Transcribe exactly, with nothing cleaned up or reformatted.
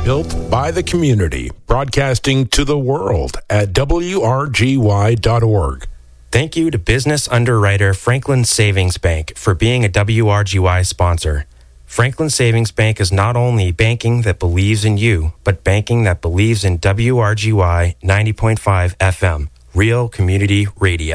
Built by the community, broadcasting to the world at W R G Y dot org. Thank you to business underwriter Franklin Savings Bank for being a W R G Y sponsor. Franklin Savings Bank is not only banking that believes in you, but banking that believes in W R G Y ninety point five F M, Real Community Radio.